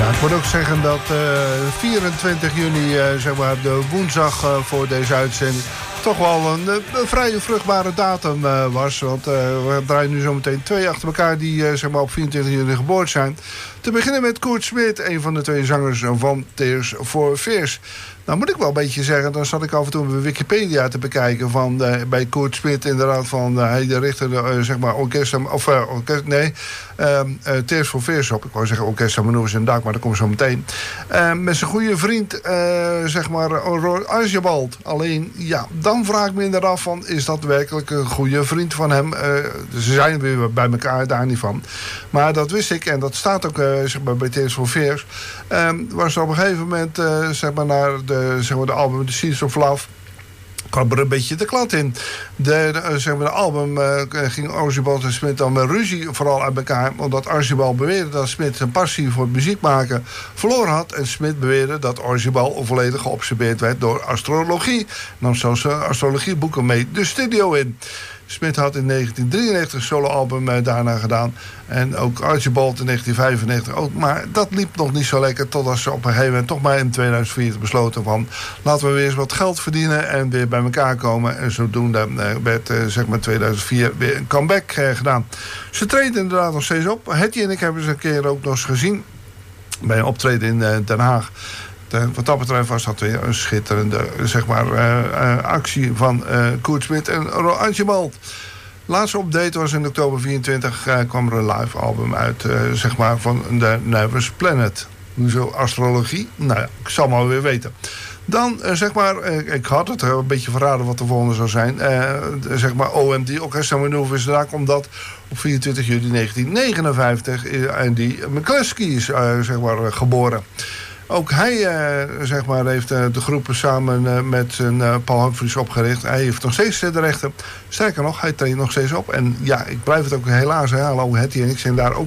Ik moet ook zeggen dat 24 juni, zeg maar, de woensdag voor deze uitzending toch wel een vrij vruchtbare datum was. Want we draaien nu zometeen 2 achter elkaar die zeg maar op 24 juni geboren zijn. Te beginnen met Koert Smit, een van de 2 zangers van Tears for Fears. Nou moet ik wel een beetje zeggen, dan zat ik af en toe bij Wikipedia te bekijken van bij Koert Smit inderdaad van hij richtte zeg maar Tears for Fears op. Ik wou zeggen Orchestra Manoeuvres in Dak, maar dat komt zo meteen. Met zijn goede vriend, zeg maar, Roy Archibald. Alleen, ja, dan vraag ik me inderdaad af van, is dat werkelijk een goede vriend van hem? Ze zijn weer bij elkaar, daar niet van. Maar dat wist ik, en dat staat ook zeg maar, bij Tears for Fears. Was er op een gegeven moment, zeg maar, naar de album The Seeds of Love, kwam er een beetje de klad in. Zeg maar, de album ging Archibald en Smit dan met ruzie vooral uit elkaar, omdat Archibald beweerde dat Smit zijn passie voor muziek maken verloren had, en Smit beweerde dat Archibald volledig geobsedeerd werd door astrologie. Nam zelfs astrologieboeken mee de studio in. Smit had in 1993 een soloalbum daarna gedaan. En ook Archibald in 1995 ook. Maar dat liep nog niet zo lekker, totdat ze op een gegeven moment toch maar in 2004 besloten van, laten we weer eens wat geld verdienen en weer bij elkaar komen. En zodoende werd zeg maar 2004 weer een comeback gedaan. Ze treden inderdaad nog steeds op. Hetty en ik hebben ze een keer ook nog eens gezien bij een optreden in Den Haag. Wat dat betreft was dat weer een schitterende zeg maar, actie van Koert Smit en Archibald. Laatste update was in oktober 24. Kwam er een live album uit zeg maar, van The Nervous Planet. Hoezo astrologie? Nou ja, ik zal maar weer weten. Dan, zeg maar, ik had het een beetje verraden wat de volgende zou zijn. Zeg maar OMD, Orchestra Manoeuvres in Dak, omdat op 24 juli 1959 Andy McCluskey is zeg maar, geboren. Ook hij zeg maar, heeft de groepen samen met zijn Paul Humphries opgericht. Hij heeft nog steeds de rechten. Sterker nog, hij treedt nog steeds op. En ja, ik blijf het ook helaas herhalen. Hetty en ik zijn daar ook